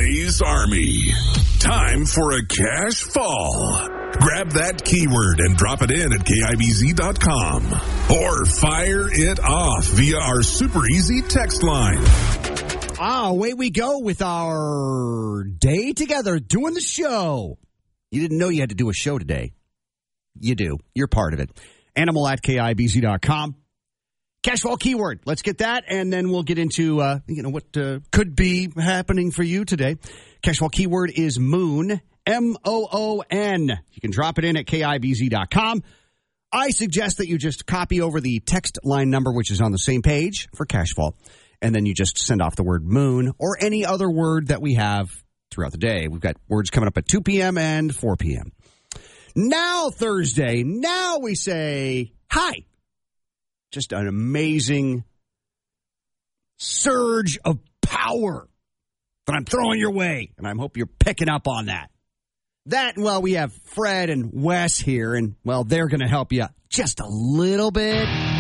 Space Army. Time for a cash fall. Grab that keyword and drop it in at KIBZ.com. Or fire it off via our super easy text line. Away we go with our day together doing the show. You didn't know you had to do a show today. You do. You're part of it. Animal at KIBZ.com. Cashfall keyword. Let's get that, and then we'll get into what could be happening for you today. Cashfall keyword is moon, MOON. You can drop it in at KIBZ.com. I suggest that you just copy over the text line number, which is on the same page for Cashfall, and then you just send off the word moon or any other word that we have throughout the day. We've got words coming up at 2 p.m. and 4 p.m. Now Thursday, now we say hi. Just an amazing surge of power that I'm throwing your way, and I hope you're picking up on that. We have Fred and Wes here, and, they're going to help you just a little bit.